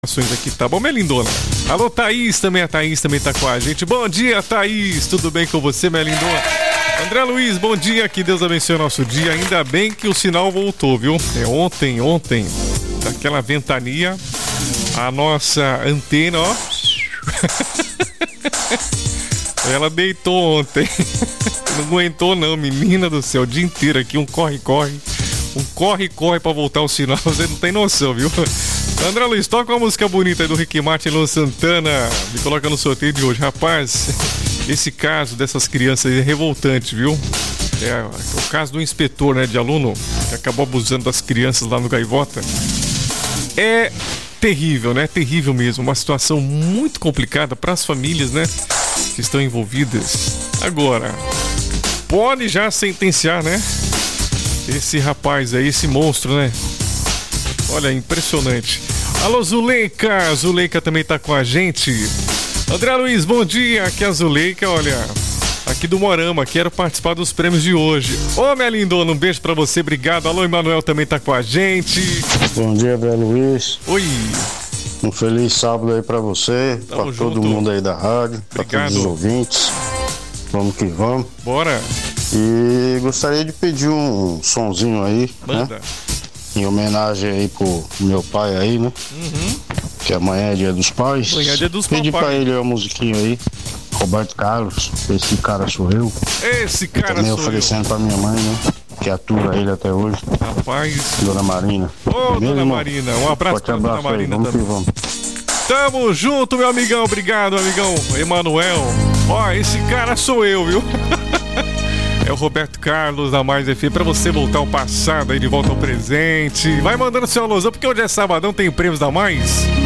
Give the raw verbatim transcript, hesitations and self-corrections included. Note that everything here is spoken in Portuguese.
Aqui, tá bom, minha lindona? Alô, Thaís, também a Thaís também tá com a gente. Bom dia, Thaís, tudo bem com você, minha lindona? André Luiz, bom dia, que Deus abençoe o nosso dia. Ainda bem que o sinal voltou, viu? É ontem, ontem, daquela ventania, a nossa antena, ó. Ela deitou ontem. Não aguentou não, menina do céu, o dia inteiro aqui, um corre-corre. Um corre-corre pra voltar o sinal, você não tem noção, viu? André Luiz, toca uma música bonita aí do Ricky Martin e Luan Santana. Me coloca no sorteio de hoje. Rapaz, esse caso dessas crianças é revoltante, viu? É o caso do inspetor, né, de aluno, que acabou abusando das crianças lá no Gaivota. É terrível, né? Terrível mesmo. Uma situação muito complicada para as famílias, né, que estão envolvidas. Agora, pode já sentenciar, né? Esse rapaz aí, esse monstro, né? Olha, impressionante. Alô, Zuleika. Zuleika também tá com a gente. André Luiz, bom dia. Aqui é a Zuleika, olha, aqui do Morama. Quero participar dos prêmios de hoje. Ô, minha lindona, um beijo pra você. Obrigado. Alô, Emanuel também tá com a gente. Bom dia, André Luiz. Oi. Um feliz sábado aí pra você, Tamo pra junto. todo mundo aí da rádio, Obrigado. pra todos os ouvintes. Vamos que vamos. Bora. E gostaria de pedir um sonzinho aí, Manda. né? Em homenagem aí pro meu pai aí, né? Uhum. Que amanhã é dia dos pais. Amanhã é dia dos Pedi papai. pra ele uma musiquinha aí. Roberto Carlos, esse cara sou eu. Esse cara Também sou oferecendo pra minha mãe, né? Que atura ele até hoje. eu. Rapaz. Dona Marina. Ô, Beleza, dona irmão? Marina. Um abraço Forte pra dona abraço aí, Marina vamos que também. vamos. Tamo junto, meu amigão. Obrigado, amigão Emanuel. Ó, esse cara sou eu, viu? É o Roberto Carlos da Mais F M, pra você voltar ao passado aí, de volta ao presente. Vai mandando seu alusão, porque hoje é sabadão, tem prêmios da Mais.